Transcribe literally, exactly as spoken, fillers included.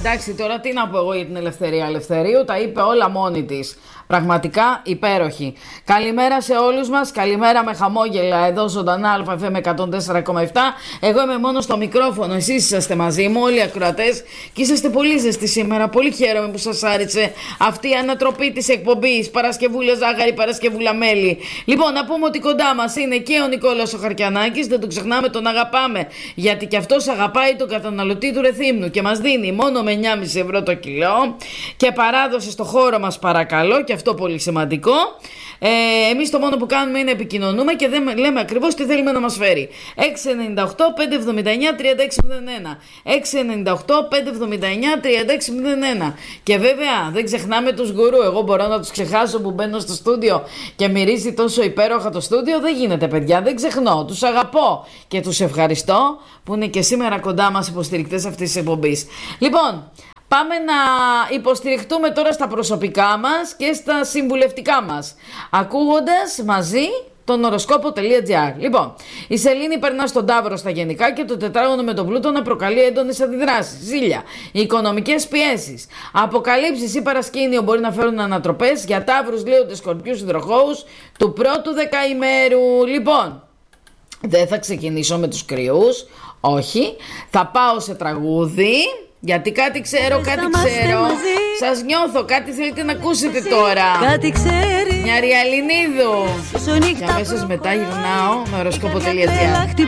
εντάξει, τώρα τι να πω εγώ για την Ελευθερία Ελευθερίου, τα είπε όλα μόνη της. Πραγματικά υπέροχη. Καλημέρα σε όλους μας, καλημέρα με χαμόγελα εδώ ζωντανά Α Φ Μ εκατόν τέσσερα κόμμα επτά. Εγώ είμαι μόνο στο μικρόφωνο, εσείς είσαστε μαζί μου, όλοι οι ακροατές, και είσαστε πολύ ζεστοί σήμερα. Πολύ χαίρομαι που σας άρεσε αυτή η ανατροπή της εκπομπής. Παρασκευούλα ζάχαρη, Παρασκευούλα μέλι. Λοιπόν, να πούμε ότι κοντά μας είναι και ο Νικόλαος ο Χαρκιανάκης, δεν τον ξεχνάμε, τον αγαπάμε, γιατί και αυτός αγαπάει τον καταναλωτή του Ρεθύμνου και μας δίνει μόνο με εννιά κόμμα πέντε ευρώ το κιλό και παράδοση στο χώρο μας, παρακαλώ, και αυτό πολύ σημαντικό. Ε, εμείς το μόνο που κάνουμε είναι επικοινωνούμε και δεν λέμε ακριβώς τι θέλουμε να μας φέρει. έξι εννιά οκτώ πέντε εβδομήντα εννιά τριάντα έξι μηδέν ένα έξι εννιά οκτώ πέντε εβδομήντα εννιά τριάντα έξι μηδέν ένα. Και βέβαια δεν ξεχνάμε τους γκουρού. Εγώ μπορώ να τους ξεχάσω που μπαίνω στο στούντιο και μυρίζει τόσο υπέροχα το στούντιο? Δεν γίνεται, παιδιά, δεν ξεχνώ. Τους αγαπώ και τους ευχαριστώ που είναι και σήμερα κοντά μας υποστηρικτές αυτής της εκπομπής. Λοιπόν, πάμε να υποστηριχτούμε τώρα στα προσωπικά μας και στα συμβουλευτικά μας, ακούγοντας μαζί τον οροσκόπο.gr. Λοιπόν, η Σελήνη περνά στον Ταύρο στα γενικά και το τετράγωνο με τον Πλούτο να προκαλεί έντονες αντιδράσεις. Ζήλια, οικονομικές πιέσεις, αποκαλύψεις ή παρασκήνιο μπορεί να φέρουν ανατροπές για Ταύρους, Λέοντες, Σκορπιούς, Υδροχόους του πρώτου δεκαημέρου. Λοιπόν, δεν θα ξεκινήσω με τους κρυούς, όχι, θα πάω σε τραγούδι. Γιατί κάτι ξέρω, κάτι ξέρω. Σας νιώθω, κάτι θέλετε να ακούσετε τώρα. Κάτι ξέρει. Μια Ριαλινίδου. Και αμέσως μετά γυρνάω με οροσκόπο.gr.